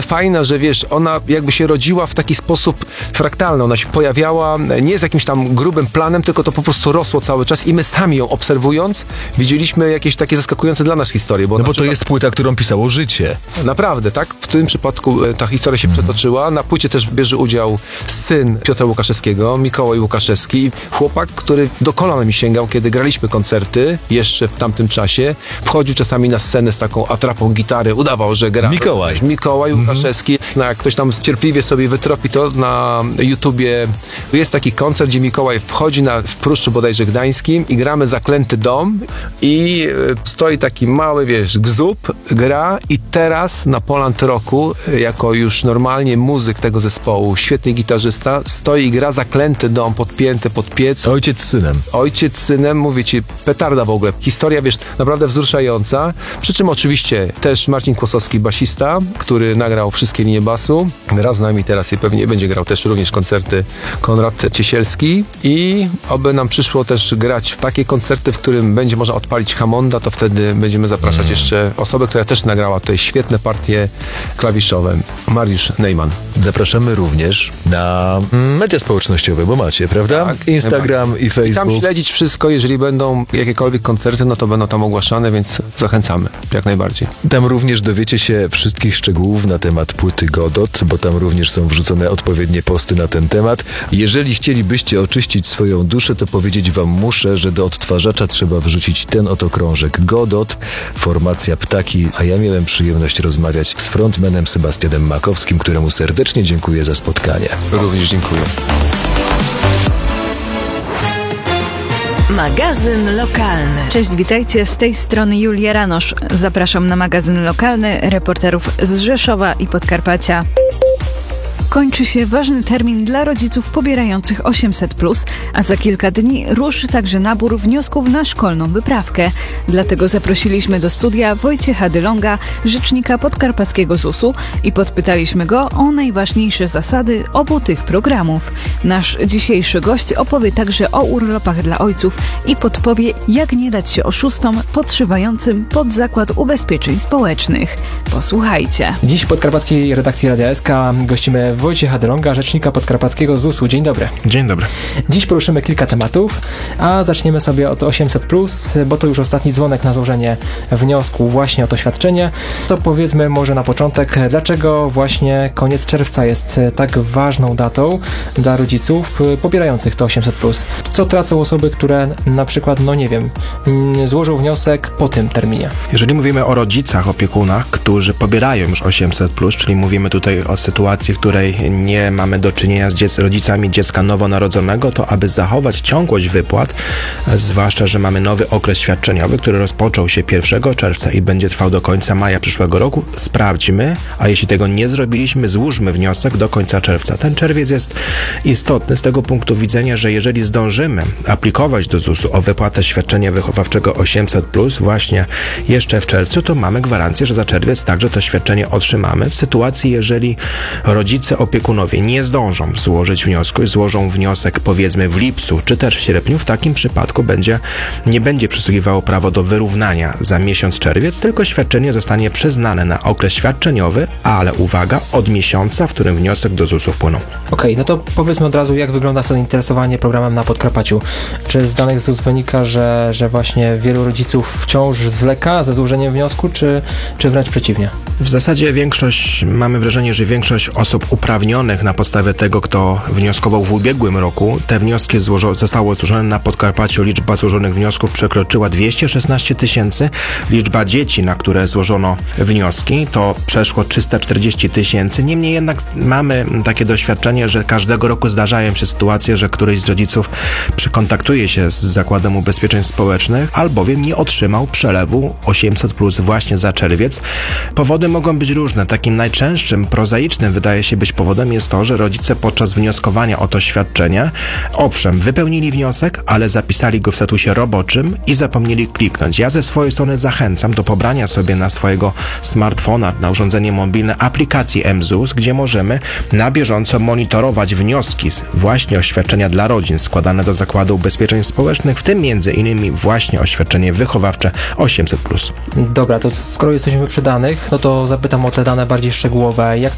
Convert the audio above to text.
fajna, że wiesz, ona jakby się rodziła w taki sposób fraktalny. Ona się pojawiała nie z jakimś tam grubym planem, tylko to po prostu rosło cały czas i my sami ją obserwując widzieliśmy jakieś takie zaskakujące dla nas historie. No bo to jest płyta, którą pisało życie. Naprawdę, tak? W tym przypadku ta historia się przetoczyła. Na płycie też bierze udział syn Piotra Łukaszewskiego, Mikołaj Łukaszewski. Chłopak, który do kolana mi sięgał, kiedy graliśmy koncerty, jeszcze w tamtym czasie. Wchodził czasami na scenę z taką atrapą gitary, udawał, że gra. Mikołaj Łukaszewski. No, jak ktoś tam cierpliwie sobie wytropi to na YouTubie, jest taki koncert, gdzie Mikołaj wchodzi w Pruszczu bodajże Gdańskim i gramy Zaklęty Dom i stoi taki mały, wiesz, gzub, gra i teraz na Poland Rocku, jako już normalnie muzyk tego zespołu, świetny gitarzysta, stoi i gra Zaklęty Dom, podpięty pod piec. Ojciec z synem, mówię ci, petarda w ogóle. Historia, wiesz, naprawdę wzruszająca. Przy czym oczywiście też Marcin Kłosowski, basista, który nagrał wszystkie linie basu. Raz z nami teraz i pewnie będzie grał też również koncerty Konrad Ciesielski i oby nam przyszło też grać w takie koncerty, w którym będzie można odpalić Hammonda, to wtedy będziemy zapraszać jeszcze osobę, która też nagrała tutaj świetne partie klawiszowe. Mariusz Neyman. Zapraszamy również na media społecznościowe, bo macie, prawda? Tak, Instagram i Facebook. I tam śledzić wszystko, jeżeli będą jakiekolwiek koncerty, no to będą tam ogłaszane, więc zachęcamy, jak najbardziej. Tam również dowiecie się wszystkich szczegółów na temat płyty Godot, bo tam również są wrzucone odpowiednie posty na ten temat. Jeżeli chcielibyście oczyścić swoją duszę, to powiedzieć wam muszę, że do odtwarzacza trzeba wrzucić ten oto krążek Godot, formacja Ptaki, a ja miałem przyjemność rozmawiać z frontmanem Sebastianem Makowskim, któremu serdecznie dziękuję za spotkanie. Również dziękuję. Magazyn lokalny. Cześć, witajcie, z tej strony Julia Ranosz. Zapraszam na magazyn lokalny reporterów z Rzeszowa i Podkarpacia. Kończy się ważny termin dla rodziców pobierających 800+, a za kilka dni ruszy także nabór wniosków na szkolną wyprawkę. Dlatego zaprosiliśmy do studia Wojciecha Dylonga, rzecznika podkarpackiego ZUS-u i podpytaliśmy go o najważniejsze zasady obu tych programów. Nasz dzisiejszy gość opowie także o urlopach dla ojców i podpowie, jak nie dać się oszustom podszywającym pod Zakład Ubezpieczeń Społecznych. Posłuchajcie. Dziś w podkarpackiej redakcji Radia SK gościmy Wojciecha Dylonga, rzecznika podkarpackiego ZUS-u. Dzień dobry. Dzień dobry. Dziś poruszymy kilka tematów, a zaczniemy sobie od 800+, bo to już ostatni dzwonek na złożenie wniosku właśnie o to świadczenie. To powiedzmy może na początek, dlaczego właśnie koniec czerwca jest tak ważną datą dla rodziców pobierających to 800+. Co tracą osoby, które na przykład, no nie wiem, złożą wniosek po tym terminie? Jeżeli mówimy o rodzicach, opiekunach, którzy pobierają już 800+, czyli mówimy tutaj o sytuacji, w której nie mamy do czynienia z rodzicami dziecka nowonarodzonego, to aby zachować ciągłość wypłat, zwłaszcza, że mamy nowy okres świadczeniowy, który rozpoczął się 1 czerwca i będzie trwał do końca maja przyszłego roku, sprawdźmy, a jeśli tego nie zrobiliśmy, złóżmy wniosek do końca czerwca. Ten czerwiec jest istotny z tego punktu widzenia, że jeżeli zdążymy aplikować do ZUS-u o wypłatę świadczenia wychowawczego 800+, właśnie jeszcze w czerwcu, to mamy gwarancję, że za czerwiec także to świadczenie otrzymamy. W sytuacji, jeżeli rodzice, opiekunowie nie zdążą złożyć wniosku i złożą wniosek powiedzmy w lipcu czy też w sierpniu, w takim przypadku nie będzie przysługiwało prawo do wyrównania za miesiąc czerwiec, tylko świadczenie zostanie przyznane na okres świadczeniowy, ale uwaga, od miesiąca, w którym wniosek do ZUS-u wpłynął. Okej, no to powiedzmy od razu, jak wygląda zainteresowanie programem na Podkarpaciu. Czy z danych ZUS wynika, że właśnie wielu rodziców wciąż zwleka ze złożeniem wniosku, czy wręcz przeciwnie? W zasadzie mamy wrażenie, że większość osób uprawnionych na podstawie tego, kto wnioskował w ubiegłym roku, te wnioski zostało złożone na Podkarpaciu. Liczba złożonych wniosków przekroczyła 216 000. Liczba dzieci, na które złożono wnioski, to przeszło 340 000. Niemniej jednak mamy takie doświadczenie, że każdego roku zdarzają się sytuacje, że któryś z rodziców kontaktuje się z Zakładem Ubezpieczeń Społecznych, albowiem nie otrzymał przelewu 800+ właśnie za czerwiec. Powody mogą być różne. Takim najczęstszym, prozaicznym wydaje się być powodem jest to, że rodzice podczas wnioskowania o to świadczenie, owszem, wypełnili wniosek, ale zapisali go w statusie roboczym i zapomnieli kliknąć. Ja ze swojej strony zachęcam do pobrania sobie na swojego smartfona, na urządzenie mobilne aplikacji mZUS, gdzie możemy na bieżąco monitorować wnioski właśnie o świadczenia dla rodzin składane do Zakładu Ubezpieczeń Społecznych, w tym między innymi właśnie o świadczenie wychowawcze 800+. Dobra, to skoro jesteśmy przy danych, no to zapytam o te dane bardziej szczegółowe. Jak